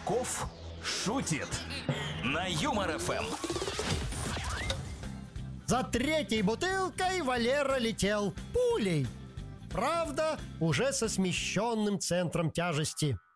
Качков шутит на Юмор ФМ. За третьей бутылкой Валера летел пулей. Правда, уже со смещенным центром тяжести.